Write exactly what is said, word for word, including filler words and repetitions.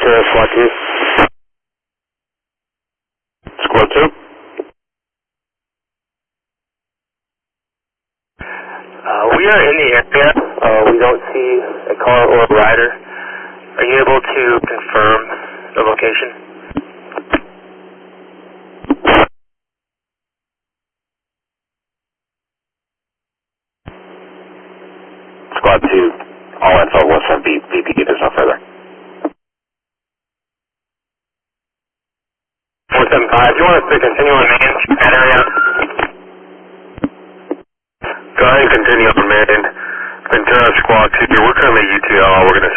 Ventura, Squad two. Squad two. Uh, we are in the area. Uh, we don't see a car or a rider. Are you able to confirm the location? Squad two, all info was from B P. There's no further. four seven five, do you want us to continue on main that area? Go ahead and continue on main. Ventura Squad two, we're currently U T L. We're going to